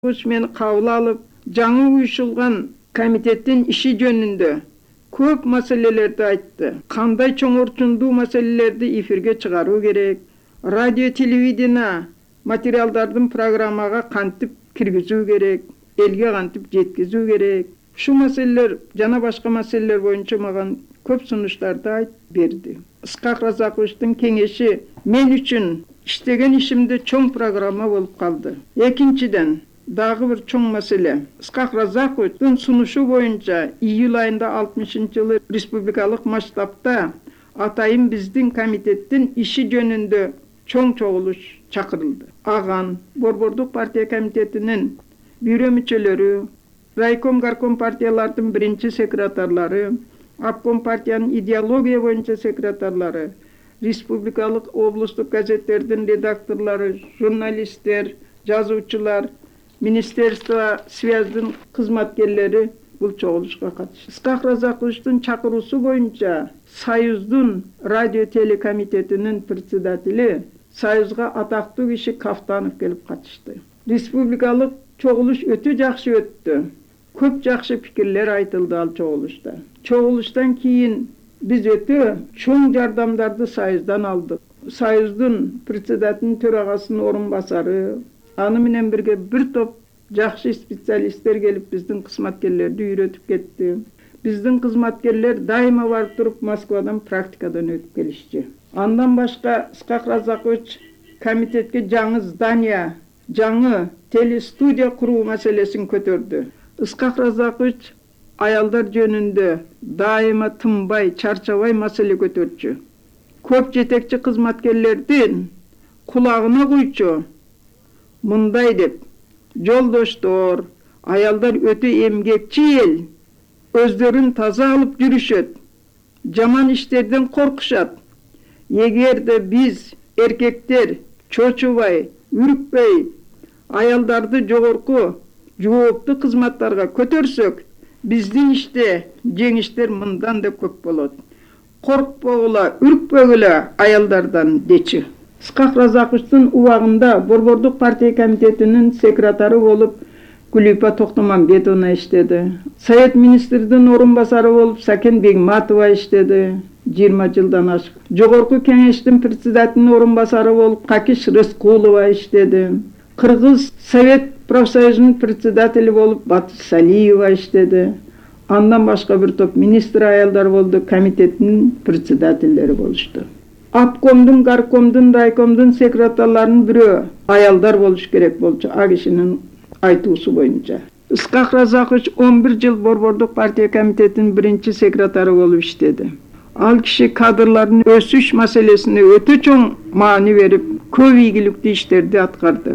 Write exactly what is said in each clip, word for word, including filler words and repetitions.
Уш мени кабыл алып, жаңы уюшулган комитеттин иши жөнүндө көп маселелерди айтты. Кандай чоң орчундуу маселелерди эфирге чыгаруу керек, радио телевидение материалдардын программага кантип киргизүү керек, элге кантип жеткизүү керек. Шу маселелер жана башка маселелер боюнча мага көп сунуштарды айтып берди. Ысқақ Разақовичтин кеңеши мен үчүн иштеген ишимде чоң программа болуп калды. Экинчиден, дагы бир чоң маселе. Ысқақ Разақовичтин сунушу боюнча июль айында алтымышынчы жылы республикалык масштабта атайын биздин комитеттин иши жөнүндө чоң чогулуш чакырылды. Аган Борбордук партия комитетинин бюро мүчөлөрү, райком гарком партиялардын биринчи секретарлары, обком партиянын идеология боюнча секретарлары, республикалык облустук газеттердин редакторлору, журналисттер, жазуучулар, министерство связьдин кызматкерлери бул чогулушка катышты. Ысқақ Разақовичтин чакыруусу боюнча Союздун радио телекомитетинин председатели, Союзга атактуу киши Кафтанов келип катышты. Республикалык чогулуш өтө жакшы өттү. Көп жакшы пикирлер айтылды ал чогулушта. Чогулуштан кийин биз өтө чоң жардамдарды Союздан алдык. Союздун председателинин төрагасынын орун басары, аны менен бирге бир топ жакшы специалисттер келип биздин кызматкерлерди үйрөтүп кетти. Биздин кызматкерлер дайыма барып туруп Москвадан практикадан өтүп келишти. Андан башка Ысқақ Разақович комитетке жаңы здание, жаңы телестудия куруу маселесин көтөрдү. Ысқақ Разақович аялдар жөнүндө дайыма тынбай, чарчабай маселе көтөрчү. Көп жетекчи кызматкерлердин кулагына куйчу. Мындай деп: жолдоштор, аялдар өтө эмгекчи эл, өздөрүн таза алып жүрүшөт, жаман иштерден коркушат. Эгерде биз эркектер чочубай, үрүкпөй, аялдарды жогорку жооптуу кызматтарга көтөрсөк, биздин иште жеңиштер мындан да көп болот. Коркпогула, үрүкпөгүлө аялдардан дечи. Ысқақ Разақовичтин убагында Борбордук партия комитетинин секретары болуп Гүлипа Токтомамбетовна иштеди. Совет министрдин орун басары болуп Сакен Бегматова иштеди. жыйырма жылдан ашык. Жогорку кеңештин председателинин орун басары болуп Какиш Рыскулова иштеди. Кыргыз Совет профсоюзунун председатели болуп Батыр Салиева иштеди. Андан башка бир топ министр аялдар болду, комитеттин председателдери болушту. Обкомдун, гаркомдун, райкомдун секретарларынын бирөө аялдар болуш керек болчу, а кишинин айтуусу боюнча. Ысқақ Разақович он бир жыл Борбордук партия комитетинин биринчи секретары болуп иштеди. Ал киши кадрлардын өсүш маселесине өтө чоң маани берип, көп ийгиликтүү иштерди аткарды.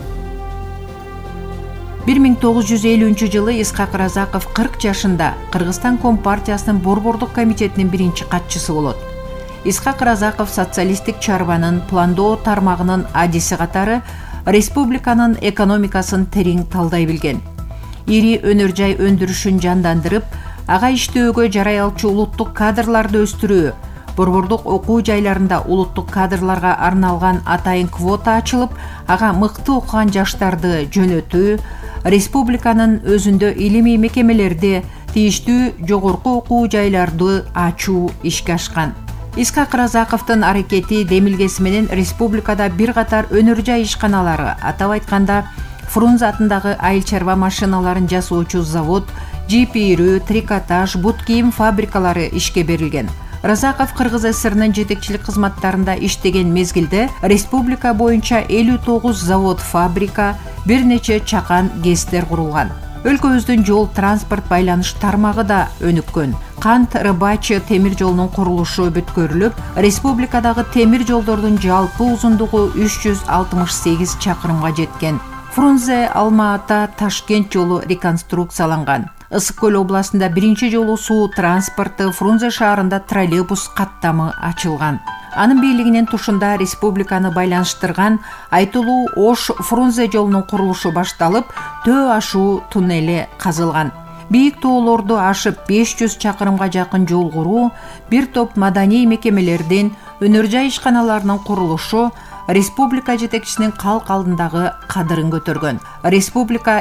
бир миң тогуз жүз элүүнчү жылы Ысқақ Разақов кырк жашында Кыргызстан Компартиясынын Борбордук комитетинин биринчи катчысы болот. Ысқақ Разақов социалисттик чарбанын пландоо тармагынын адиси катары республиканын экономикасын терең талдай билген. Ири өнөр жай өндүрүшүн жандандырып, ага иштөөгө жарай алчу улуттук кадрларды өстүрүү, борбордук окуу жайларында улуттук кадрларга арналган атайын квота ачылып, ага мыкты окуган жаштарды жөнөтүү, республиканын өзүндө илимий мекемелерди, тийиштүү жогорку окуу жайларды ачуу ишке ашкан. Ысқақ Разақовтун аракети демилгеси менен республикада бир катар өнөр жай ишканалары, атап айтканда Фрунзе атындагы айыл чарба машиналарын жасоочу завод, жип ийрүү, трикотаж, бут кийим фабрикалары ишке берилген. Разақов Кыргыз ССРнын жетекчилик кызматтарында иштеген мезгилде республика боюнча элүү тогуз завод, фабрика, бир нече чакан гэстер курулган. Өлкөбүздүн жол транспорт байланыш тармагы да өнүккөн. Кант Рыбачы темир жолунун курулушу бүткөрүлүп, республикадагы темир жолдордун жалпы узундугу үч жүз алтымыш сегиз чакырымга жеткен. Фрунзе Алма Ата Ташкент жолу реконструкцияланган. Ысык көл областында биринчи жолу суу транспорты, Фрунзе шаарында троллейбус каттамы ачылган. Анын бийлигинин тушунда республиканы байланыштырган айтылуу Ош Фрунзе жолунун курулушу башталып, Төө ашуу туннели казылган. Бийик тоолорду ашып беш жүз чакырымга жакын жол куруу, бир топ маданий мекемелердин, өнөр жай ишканаларынын курулушу, республика жетекчисинин калк алдындагы кадырын көтөргөн. Республика